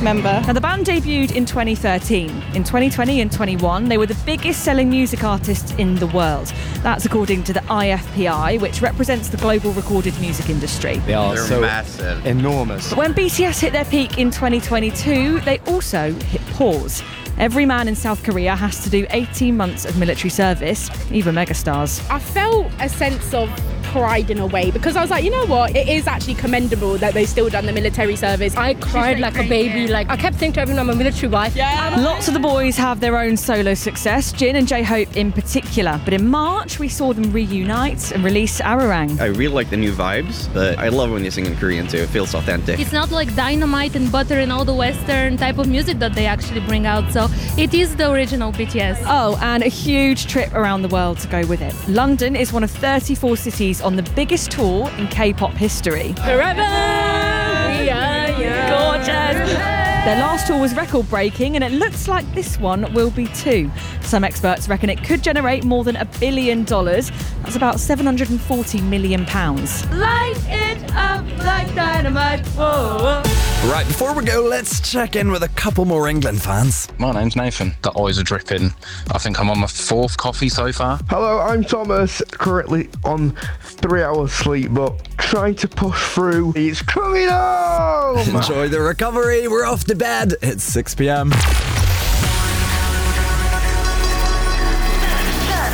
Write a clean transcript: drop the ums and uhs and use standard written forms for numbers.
member. Now, the band debuted in 2013. In 2020 and 21, they were the biggest selling music artists in the world. That's according to the IFPI, which represents the global recorded music industry. They're so massive. enormous. But when BTS hit their peak in 2022, they also hit pause. Every man in South Korea has to do 18 months of military service, even megastars. I felt a sense of pride in a way because I was like, you know what? It is actually commendable that they still done the military service. I cried like a baby. Like I kept saying to everyone, I'm a military wife. Yeah. Lots of the boys have their own solo success, Jin and J-Hope in particular. But in March, we saw them reunite and release Ararang. I really like the new vibes, but I love when you sing in Korean too. It feels authentic. It's not like Dynamite and Butter and all the Western type of music that they actually bring out. So it is the original BTS. Oh, and a huge trip around the world to go with it. London is one of 34 cities on the biggest tour in K-pop history. Forever we are young. Gorgeous! Their last tour was record-breaking, and it looks like this one will be too. Some experts reckon it could generate more than $1 billion. That's about £740 million. Light it up like dynamite. Whoa. Right, before we go, let's check in with a couple more England fans. My name's Nathan. The eyes are dripping. I think I'm on my 4th coffee so far. Hello, I'm Thomas, currently on 3 hours sleep, but trying to push through. It's coming home! Enjoy the recovery. We're off to bed. It's 6 p.m.